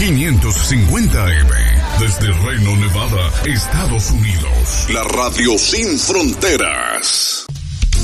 550M, desde Reno, Nevada, Estados Unidos. La radio sin fronteras.